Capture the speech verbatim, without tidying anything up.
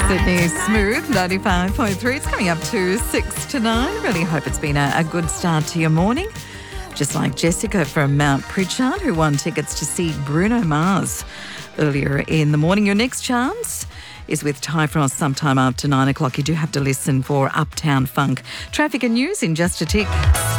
Sydney Smooth, ninety-five point three. It's coming up to six to nine. Really hope it's been a, a good start to your morning. Just like Jessica from Mount Pritchard, who won tickets to see Bruno Mars earlier in the morning. Your next chance is with Ty Frost sometime after nine o'clock. You do have to listen for Uptown Funk. Traffic and news in just a tick.